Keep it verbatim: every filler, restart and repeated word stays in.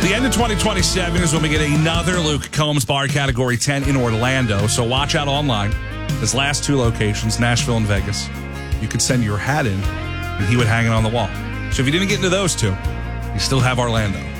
The end of twenty twenty-seven is when we get another Luke Combs Bar Category ten in Orlando. So watch out online. His last two locations, Nashville and Vegas. You could send your hat in, and he would hang it on the wall. So if you didn't get into those two, you still have Orlando.